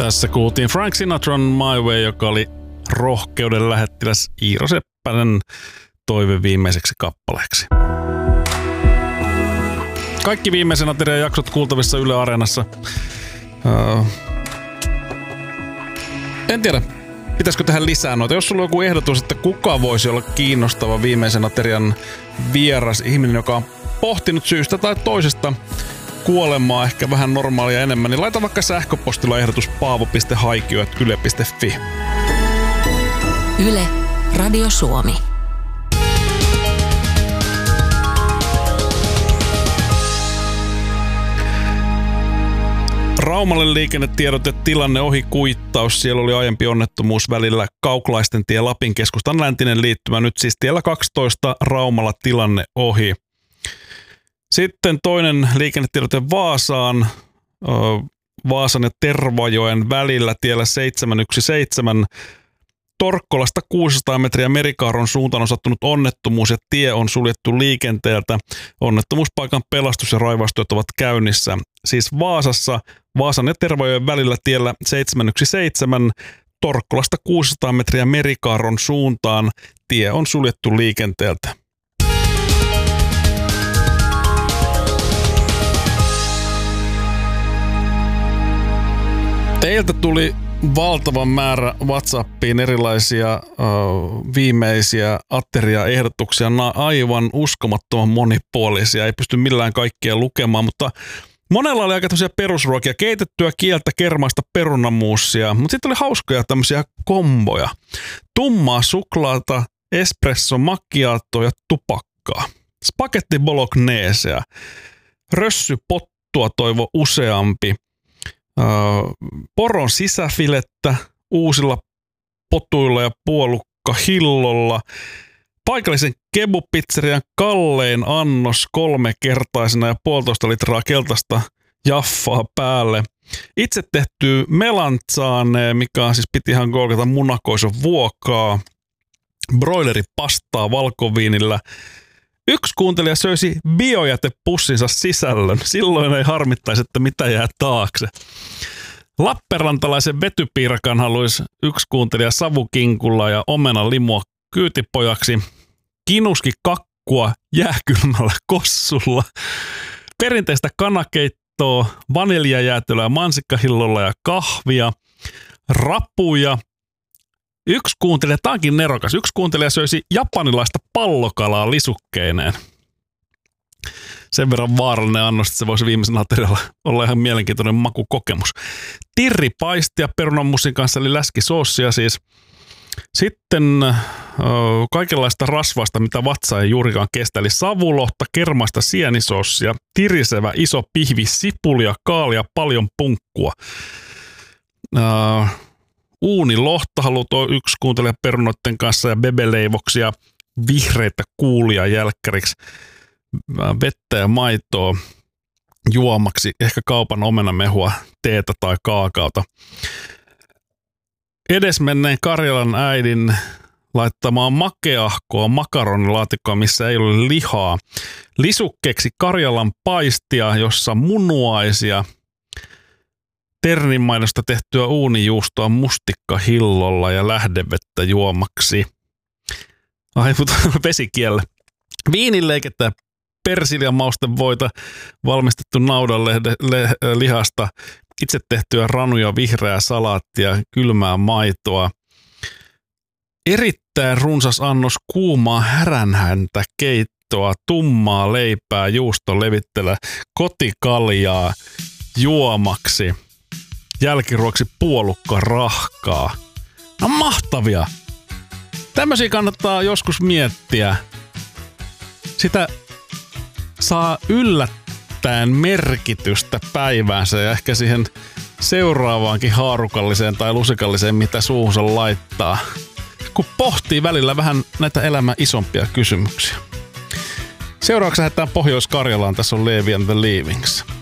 Tässä kuultiin Frank Sinatran My Way, joka oli rohkeuden lähettiläs Iiro Seppänen toive viimeiseksi kappaleeksi. Kaikki viimeisen aterian jaksot kuultavissa Yle Areenassa. En tiedä, pitäisikö tähän lisää noita. Jos sulla on joku ehdotus, että kuka voisi olla kiinnostava viimeisen aterian vieras ihminen, joka on pohtinut syystä tai toisesta kuolemaa ehkä vähän normaalia enemmän, niin laita vaikka sähköpostilla ehdotus paavo.haikio@yle.fi. Yle, Radio Suomi. Raumalle liikennetiedote, tilanne ohi, kuittaus. Siellä oli aiempi onnettomuus välillä Kauklaisten tie Lapin keskustan läntinen liittymä. Nyt siis tiellä 12 Raumalla tilanne ohi. Sitten toinen liikennetiedote Vaasaan. Vaasan ja Tervajoen välillä tiellä 717. Torkkolasta 600 metriä Merikaaron suuntaan on sattunut onnettomuus ja tie on suljettu liikenteeltä. Onnettomuuspaikan pelastus- ja raivaustyöt ovat käynnissä. Siis Vaasassa, Vaasan ja Tervajoen välillä tiellä 717, Torkkolasta 600 metriä Merikaaron suuntaan. Tie on suljettu liikenteeltä. Teiltä tuli valtavan määrä WhatsAppiin erilaisia viimeisiä ateriaehdotuksia. Nämä aivan uskomattoman monipuolisia. Ei pysty millään kaikkia lukemaan, mutta monella oli aika tämmöisiä perusruokia. Keitettyä kieltä, kermaista perunamuusia. Mutta sitten oli hauskoja tämmöisiä komboja. Tummaa suklaata, espresso macchiato ja tupakkaa. Spagetti bolognesea. Rössypottua toivo useampi. Poron sisäfilettä uusilla potuilla ja puolukkahillolla. Paikallisen kebupizzerian kallein annos 3-kertaisena ja 1,5 litraa keltaista jaffaa päälle. Itse tehty melanzane, mikä on siis piti ihan kolkata munakoison vuokaa. Broileripastaa valkoviinillä. Yksi kuuntelija söisi biojätepussinsa sisällön. Silloin ei harmittaisi, että mitä jää taakse. Lappeenrantalaisen vetypiirakan haluaisi yksi kuuntelija savukinkulla ja omena limua kyytipojaksi. Kinuski kakkua jääkylmällä kossulla. Perinteistä kanakeittoa, vaniljajäätelöä mansikkahillolla ja kahvia. Rapuja. Yksi kuuntelija, tämä onkin nerokas, yksi kuuntelija söisi japanilaista pallokalaa lisukkeineen. Sen verran vaarallinen annos, että se voisi viimeisen aterialla olla ihan mielenkiintoinen makukokemus. Tirripaistia perunanmussin kanssa, eli läskisoossia siis. Sitten kaikenlaista rasvaista, mitä vatsa ei juurikaan kestä, eli savulohta, kermaista sienisoossia, tirisevä iso pihvi, sipulia, kaalia, paljon punkkua. Uunilohta haluaa yksi kuuntelija perunoiden kanssa ja bebeleivoksia, vihreitä kuulia jälkkäriksi, vettä ja maitoa juomaksi, ehkä kaupan omenamehua, teetä tai kaakaota. Edesmenneen Karjalan äidin laittamaan makeahkoa makaronilaatikkoa, missä ei ole lihaa. Lisukkeeksi Karjalan paistia, jossa munuaisia, terninmainosta tehtyä uunijuustoa mustikkahillolla ja lähdevettä juomaksi. Ai, vesikielle. Viinileikettä, persiljamaustevoita, valmistettu naudanlihasta, itse tehtyä ranuja, vihreää salaattia, kylmää maitoa. Erittäin runsas annos kuumaa häränhäntä keittoa, tummaa leipää, juuston levittelä, kotikaljaa juomaksi. Jälkiruoksi puolukkarahkaa. No mahtavia! Tämmöisiä kannattaa joskus miettiä. Sitä saa yllättäen merkitystä päiväänsä ja ehkä siihen seuraavaankin haarukalliseen tai lusikalliseen, mitä suuhunsa laittaa. Kun pohtii välillä vähän näitä elämän isompia kysymyksiä. Seuraavaksi lähdetään Pohjois-Karjalaan. Tässä on Levi and the Leavings.